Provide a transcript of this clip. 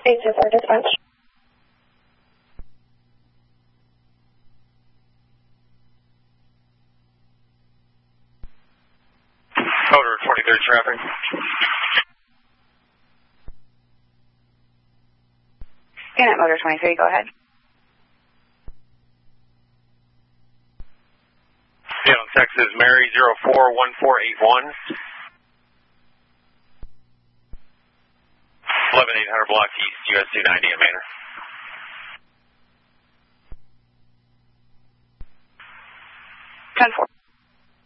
824 dispatch. Motor 23rd traffic. Unit Motor 23, go ahead. Texas Mary 041481. 11800 block east, US 290 at Manor. 10-4.